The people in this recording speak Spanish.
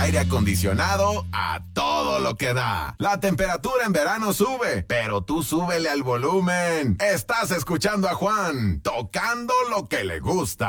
aire acondicionado a todo lo que da. La temperatura en verano sube, pero tú súbele al volumen. Estás escuchando a Juan, tocando lo que le gusta.